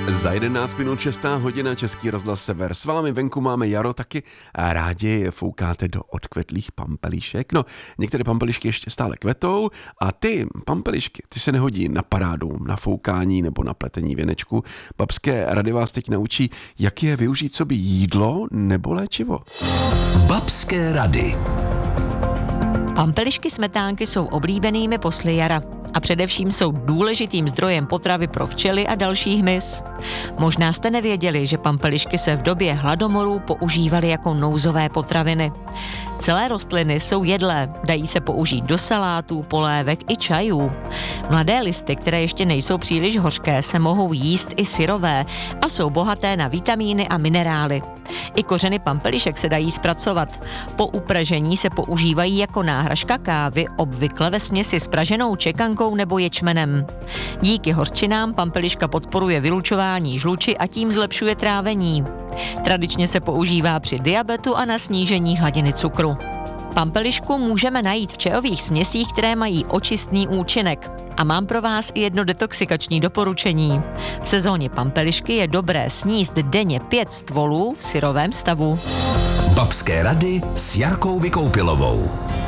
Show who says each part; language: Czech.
Speaker 1: Za 11 minut 6. hodina Český rozhlas Sever. S vámi venku máme jaro, taky rádi foukáte do odkvetlých pampelišek. No, některé pampelišky ještě stále kvetou a ty pampelišky, ty se nehodí na parádu, na foukání nebo na pletení věnečku. Babské rady vás teď naučí, jak je využít sobě jídlo nebo léčivo.
Speaker 2: Babské rady.
Speaker 3: Pampelišky smetánky jsou oblíbenými posly jara a především jsou důležitým zdrojem potravy pro včely a další hmyz. Možná jste nevěděli, že pampelišky se v době hladomorů používaly jako nouzové potraviny. Celé rostliny jsou jedlé, dají se použít do salátů, polévek i čajů. Mladé listy, které ještě nejsou příliš hořké, se mohou jíst i syrové a jsou bohaté na vitamíny a minerály. I kořeny pampelišek se dají zpracovat. Po upražení se používají jako náhražka kávy, obvykle ve směsi s praženou čekankou nebo ječmenem. Díky hořčinám pampeliška podporuje vylučování žluči a tím zlepšuje trávení. Tradičně se používá při diabetu a na snížení hladiny cukru. Pampelišku můžeme najít v čajových směsích, které mají očistný účinek. A mám pro vás i jedno detoxikační doporučení. V sezóně pampelišky je dobré sníst denně 5 stvolů v syrovém stavu.
Speaker 2: Babské rady s Jarkou Vykoupilovou.